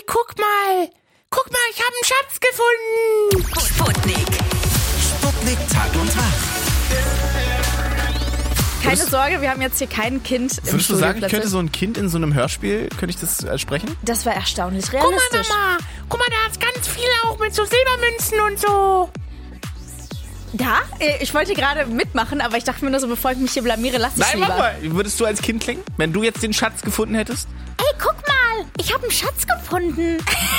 guck mal, ich habe einen Schatz gefunden. Sputnik. Sputnik Tag und Tag. Keine Sorge, wir haben jetzt hier kein Kind im Würdest du sagen, ich Studio könnte so ein Kind in so einem Hörspiel, könnte ich das sprechen? Das war erstaunlich Guck mal, realistisch. Mama, der hat ganz viel auch mit so Silbermünzen und so. Da? Ich wollte gerade mitmachen, aber ich dachte mir nur so, bevor ich mich hier blamiere, lass es lieber. Nein, mach mal. Würdest du als Kind klingen, wenn du jetzt den Schatz gefunden hättest? Ey, guck mal, ich habe einen Schatz gefunden.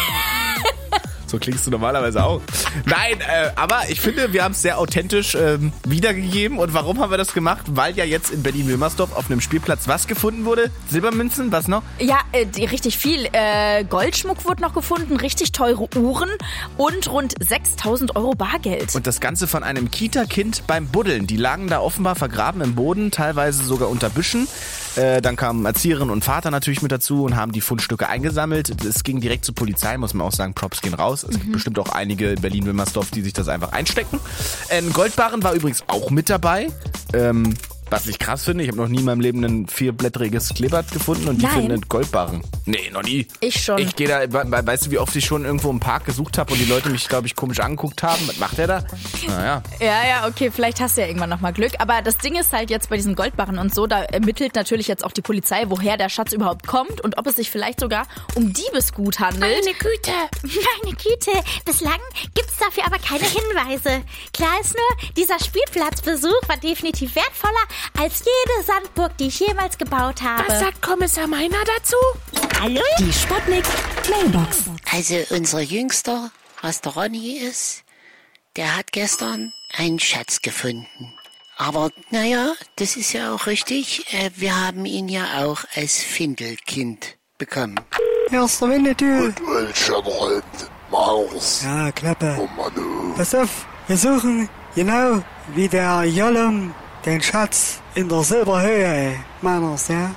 So klingst du normalerweise auch. Nein, aber ich finde, wir haben es sehr authentisch wiedergegeben. Und warum haben wir das gemacht? Weil ja jetzt in Berlin-Wilmersdorf auf einem Spielplatz was gefunden wurde? Silbermünzen, was noch? Ja, richtig viel. Goldschmuck wurde noch gefunden, richtig teure Uhren und rund 6.000 Euro Bargeld. Und das Ganze von einem Kita-Kind beim Buddeln. Die lagen da offenbar vergraben im Boden, teilweise sogar unter Büschen. Dann kamen Erzieherin und Vater natürlich mit dazu und haben die Fundstücke eingesammelt. Es ging direkt zur Polizei, muss man auch sagen, Props gehen raus. Es gibt bestimmt auch einige in Berlin-Wilmersdorf, die sich das einfach einstecken. Ein Goldbarren war übrigens auch mit dabei. Was ich krass finde, ich habe noch nie in meinem Leben ein 4-blättriges Kleeblatt gefunden und die finden einen Goldbarren. Nee, noch nie. Ich schon. Ich gehe da, weißt du, wie oft ich schon irgendwo im Park gesucht habe und die Leute mich, glaube ich, komisch angeguckt haben. Was macht der da? Naja. Ja, okay, vielleicht hast du ja irgendwann nochmal Glück. Aber das Ding ist halt jetzt bei diesen Goldbarren und so, da ermittelt natürlich jetzt auch die Polizei, woher der Schatz überhaupt kommt und ob es sich vielleicht sogar um Diebesgut handelt. Meine Güte, bislang gibt's dafür aber keine Hinweise. Klar ist nur, dieser Spielplatzbesuch war definitiv wertvoller als jede Sandburg, die ich jemals gebaut habe. Was sagt Kommissar Meiner dazu? Hallo? Die Sputnik Mailbox. Also unser Jüngster, was der Ronny ist, der hat gestern einen Schatz gefunden. Aber naja, das ist ja auch richtig. Wir haben ihn ja auch als Findelkind bekommen. Erster Winnetou. Welcher Maus. Ja, Klappe. Oh Mann. Pass auf, wir suchen genau wie der Jollum den Schatz in der Silberhöhe meiners, ja?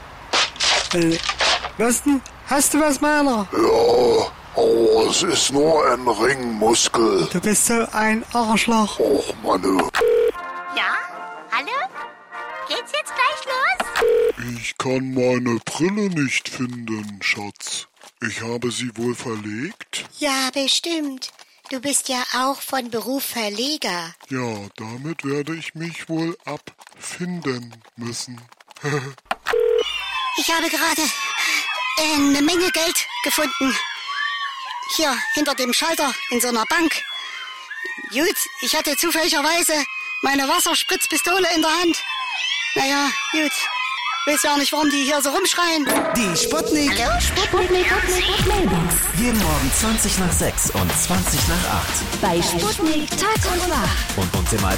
Was denn? Hast du was, Meiner? Ja, aber es ist nur ein Ringmuskel. Du bist so ein Arschloch. Och, Mann. Ja? Hallo? Geht's jetzt gleich los? Ich kann meine Brille nicht finden, Schatz. Ich habe sie wohl verlegt? Ja, bestimmt. Du bist ja auch von Beruf Verleger. Ja, damit werde ich mich wohl abfinden müssen. Ich habe gerade eine Menge Geld gefunden. Hier, hinter dem Schalter in so einer Bank. Gut, ich hatte zufälligerweise meine Wasserspritzpistole in der Hand. Naja, gut. Weiß ja nicht, warum die hier so rumschreien. Die Sputnik. Hallo, Sputnik. Mailbox. Jeden Morgen 20 nach 6 und 20 nach 8. Bei Sputnik Tag und Nacht. Und uns immer als